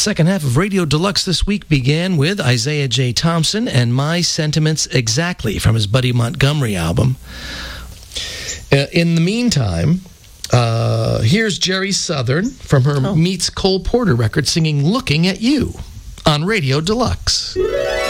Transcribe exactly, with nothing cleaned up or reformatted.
Second half of Radio Deluxe this week began with Isaiah J. Thompson and My Sentiments Exactly from his Buddy Montgomery album. Uh, in the meantime, uh, here's Jerry Southern from her oh. Meets Cole Porter record singing Looking at You on Radio Deluxe.